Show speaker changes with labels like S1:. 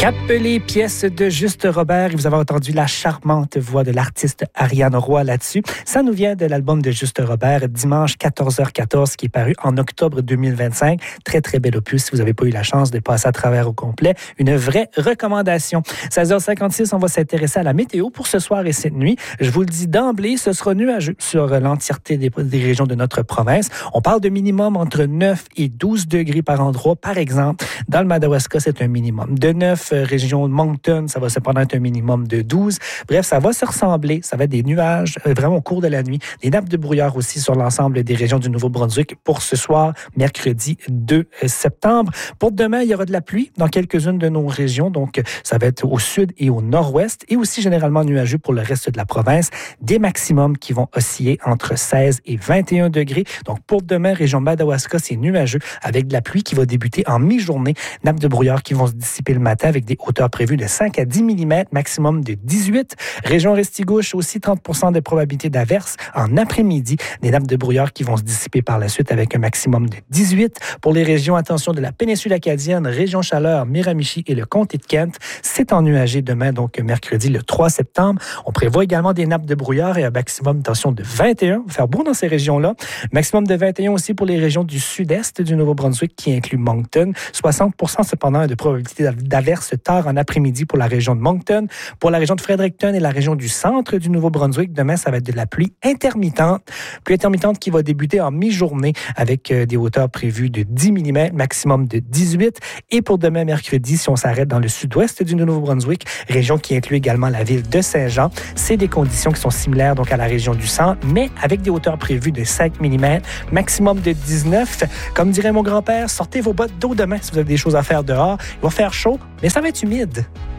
S1: Capelé, pièce de Juste Robert, et vous avez entendu la charmante voix de l'artiste Ariane Roy là-dessus. Ça nous vient de l'album de Juste Robert, Dimanche 14h14, qui est paru en octobre 2025. Très, très bel opus. Si vous n'avez pas eu la chance de passer à travers au complet, une vraie recommandation. 16h56, on va s'intéresser à la météo pour ce soir et cette nuit. Je vous le dis d'emblée, ce sera nuageux sur l'entièreté des régions de notre province. On parle de minimum entre 9 et 12 degrés par endroit. Par exemple, dans le Madawaska, c'est un minimum de 9. Région de Moncton, ça va cependant être un minimum de 12. Bref, ça va se ressembler. Ça va être des nuages vraiment au cours de la nuit. Des nappes de brouillard aussi sur l'ensemble des régions du Nouveau-Brunswick pour ce soir, mercredi 2 septembre. Pour demain, il y aura de la pluie dans quelques-unes de nos régions. Donc, ça va être au sud et au nord-ouest et aussi généralement nuageux pour le reste de la province. Des maximums qui vont osciller entre 16 et 21 degrés. Donc, pour demain, région Madawaska, c'est nuageux avec de la pluie qui va débuter en mi-journée. Nappes de brouillard qui vont se dissiper le matin avec des hauteurs prévues de 5 à 10 mm, maximum de 18. Région Restigouche, aussi 30 de probabilité d'averse en après-midi. Des nappes de brouillard qui vont se dissiper par la suite avec un maximum de 18. Pour les régions, attention, de la péninsule acadienne, région Chaleur, Miramichi et le comté de Kent, c'est ennuagé demain, donc mercredi le 3 septembre. On prévoit également des nappes de brouillard et un maximum, attention, de 21. Il va faire beau dans ces régions-là. Maximum de 21 aussi pour les régions du sud-est du Nouveau-Brunswick qui inclut Moncton. 60 cependant de probabilité d'averse tard en après-midi pour la région de Moncton. Pour la région de Fredericton et la région du centre du Nouveau-Brunswick, demain, ça va être de la pluie intermittente. Pluie intermittente qui va débuter en mi-journée avec des hauteurs prévues de 10 mm, maximum de 18. Et pour demain, mercredi, si on s'arrête dans le sud-ouest du Nouveau-Brunswick, région qui inclut également la ville de Saint-Jean, c'est des conditions qui sont similaires donc à la région du centre, mais avec des hauteurs prévues de 5 mm, maximum de 19. Comme dirait mon grand-père, sortez vos bottes d'eau demain si vous avez des choses à faire dehors. Il va faire chaud, mais ça va être humide.